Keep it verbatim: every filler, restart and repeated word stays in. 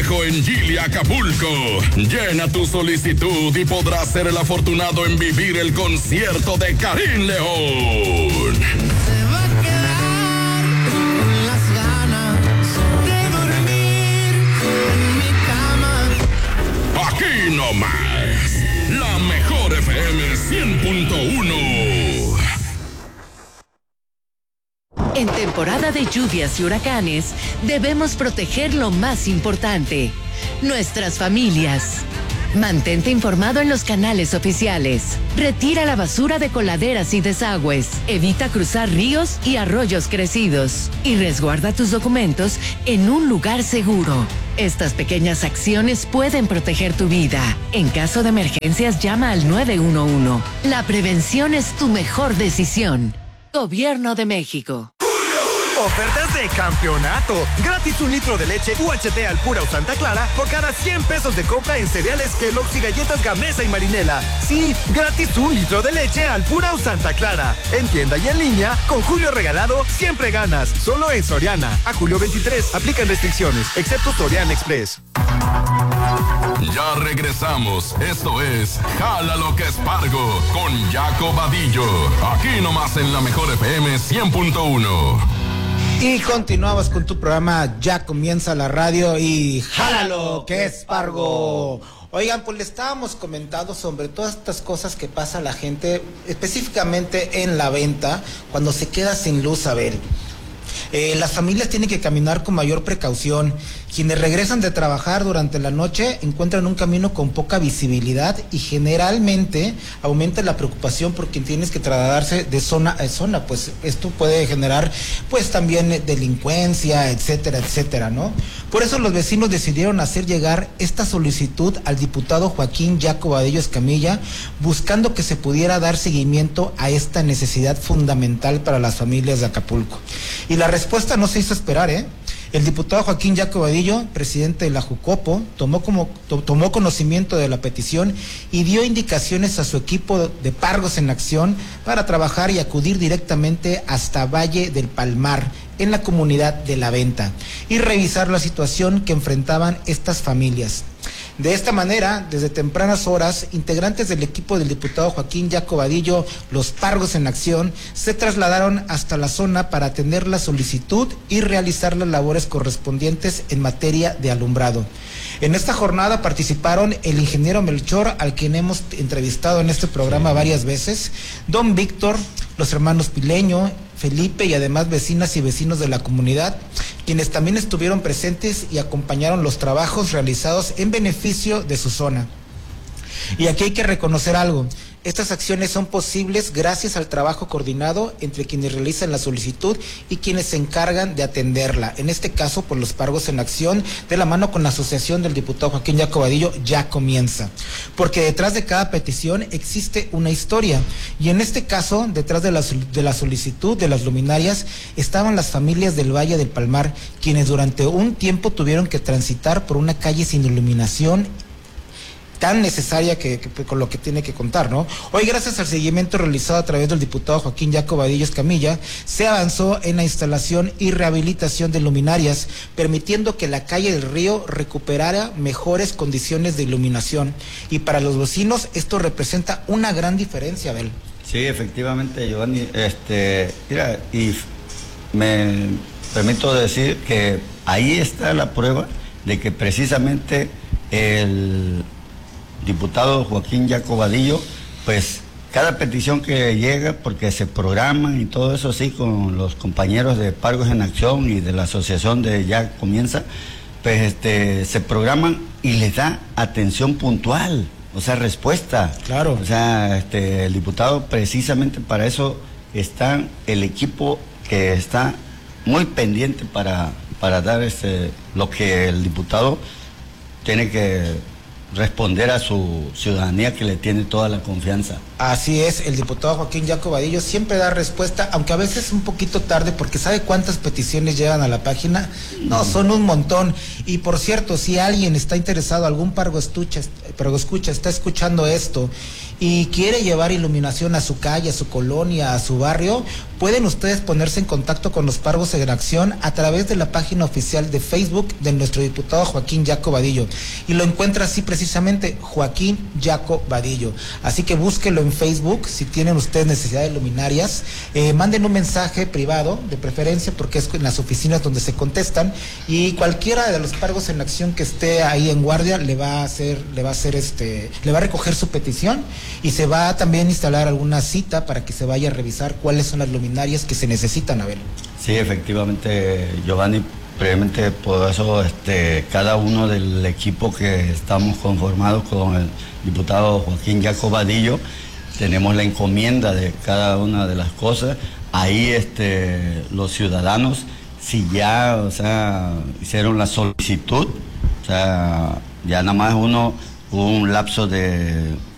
Viejo en Gili, Acapulco. Llena tu solicitud y podrás ser el afortunado en vivir el concierto de Karim León. Se va a quedar con las ganas de dormir en mi cama. Aquí nomás, la mejor F M cien punto uno. En temporada de lluvias y huracanes, debemos proteger lo más importante, nuestras familias. Mantente informado en los canales oficiales. Retira la basura de coladeras y desagües. Evita cruzar ríos y arroyos crecidos. Y resguarda tus documentos en un lugar seguro. Estas pequeñas acciones pueden proteger tu vida. En caso de emergencias, llama al nueve uno uno. La prevención es tu mejor decisión. Gobierno de México. Ofertas de campeonato. Gratis un litro de leche U H T Alpura o Santa Clara por cada cien pesos de compra en cereales Kellogg's y galletas Gamesa y Marinela. Sí, gratis un litro de leche Alpura o Santa Clara. En tienda y en línea, con Julio Regalado, siempre ganas. Solo en Soriana. A julio veintitrés, aplican restricciones, excepto Soriana Express. Ya regresamos. Esto es Jala lo que es Pargo con Jaco Vadillo. Aquí nomás en la mejor F M cien punto uno. Y continuamos con tu programa. Ya comienza la radio y jálalo que es Pargo. Oigan, pues le estábamos comentando sobre todas estas cosas que pasa a la gente, específicamente en la venta, cuando se queda sin luz, a ver. Eh, las familias tienen que caminar con mayor precaución. Quienes regresan de trabajar durante la noche encuentran un camino con poca visibilidad y generalmente aumenta la preocupación por quien tienes que trasladarse de zona a zona, pues esto puede generar pues también delincuencia, etcétera, etcétera, ¿no? Por eso los vecinos decidieron hacer llegar esta solicitud al diputado Joaquín Jaco Vadillo Escamilla, buscando que se pudiera dar seguimiento a esta necesidad fundamental para las familias de Acapulco. Y la respuesta no se hizo esperar, ¿eh? El diputado Joaquín Jaco Vadillo, presidente de la Jucopo, tomó, como, to, tomó conocimiento de la petición y dio indicaciones a su equipo de Pargos en Acción para trabajar y acudir directamente hasta Valle del Palmar, en la comunidad de La Venta, y revisar la situación que enfrentaban estas familias. De esta manera, desde tempranas horas, integrantes del equipo del diputado Joaquín Jaco Vadillo, los Pargos en Acción, se trasladaron hasta la zona para atender la solicitud y realizar las labores correspondientes en materia de alumbrado. En esta jornada participaron el ingeniero Melchor, al quien hemos entrevistado en este programa varias veces, don Víctor, los hermanos Pileño, Felipe y además vecinas y vecinos de la comunidad, quienes también estuvieron presentes y acompañaron los trabajos realizados en beneficio de su zona. Y aquí hay que reconocer algo. Estas acciones son posibles gracias al trabajo coordinado entre quienes realizan la solicitud y quienes se encargan de atenderla. En este caso, por los Pargos en Acción, de la mano con la asociación del diputado Joaquín Jaco Vadillo, ya comienza. Porque detrás de cada petición existe una historia. Y en este caso, detrás de la, de la solicitud de las luminarias, estaban las familias del Valle del Palmar, quienes durante un tiempo tuvieron que transitar por una calle sin iluminación tan necesaria que, que con lo que tiene que contar, ¿no? Hoy, gracias al seguimiento realizado a través del diputado Joaquín Jaco Vadillo Escamilla, se avanzó en la instalación y rehabilitación de luminarias, permitiendo que la calle del Río recuperara mejores condiciones de iluminación. Y para los vecinos esto representa una gran diferencia, Abel. Sí, efectivamente, Giovanni. Este, mira, y me permito decir que ahí está la prueba de que precisamente el diputado Joaquín Jaco Vadillo, pues cada petición que llega, porque se programan y todo eso así con los compañeros de Pargos en Acción y de la asociación de Ya Comienza, pues este se programan y les da atención puntual, o sea, respuesta. Claro. O sea, este el diputado precisamente para eso está el equipo que está muy pendiente para, para dar este lo que el diputado tiene que responder a su ciudadanía, que le tiene toda la confianza. Así es, el diputado Joaquín Jaco Vadillo siempre da respuesta, aunque a veces un poquito tarde, porque ¿sabe cuántas peticiones llegan a la página? No, son un montón. Y por cierto, si alguien está interesado, algún Pargo escucha, Pargo escucha, está escuchando esto y quiere llevar iluminación a su calle, a su colonia, a su barrio, pueden ustedes ponerse en contacto con los Pargos en Acción a través de la página oficial de Facebook de nuestro diputado Joaquín Yaco Vadillo. Y lo encuentra así precisamente, Joaquín Yaco Vadillo. Así que búsquelo en Facebook si tienen ustedes necesidad de luminarias. Eh, manden un mensaje privado, de preferencia, porque es en las oficinas donde se contestan, y cualquiera de los Pargos en Acción que esté ahí en guardia le va a hacer, le va a hacer este, le va a recoger su petición y se va a también instalar alguna cita para que se vaya a revisar cuáles son las luminarias que se necesitan, Abel. Sí, efectivamente, Giovanni, previamente por eso este, cada uno del equipo que estamos conformados con el diputado Joaquín Yaco Vadillo, tenemos la encomienda de cada una de las cosas. Ahí este, los ciudadanos, si ya, o sea, hicieron la solicitud, o sea, ya nada más uno, un lapso de